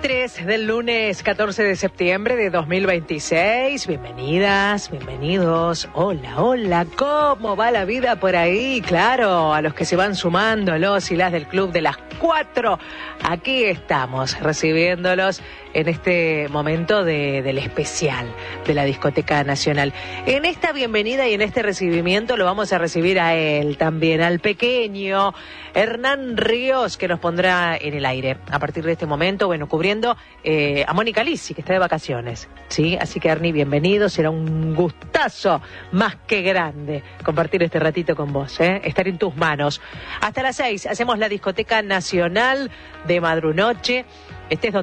23 del lunes 14 de septiembre de 2026. Bienvenidas, bienvenidos. Hola, hola, ¿cómo va la vida por ahí? Claro, a los que se van sumando, los y las del Club de las 4. Aquí estamos recibiéndolos en este momento del especial de la Discoteca Nacional. En esta bienvenida y en este recibimiento lo vamos a recibir a él también, al pequeño Hernán Ríos, que nos pondrá en el aire a partir de este momento, bueno, cubriendo a Mónica Lisi, que está de vacaciones, ¿sí? Así que, Ernie, bienvenido, será un gustazo más que grande compartir este ratito con vos, estar en tus manos. Hasta las 6 hacemos la Discoteca Nacional de Madrunoche. Estés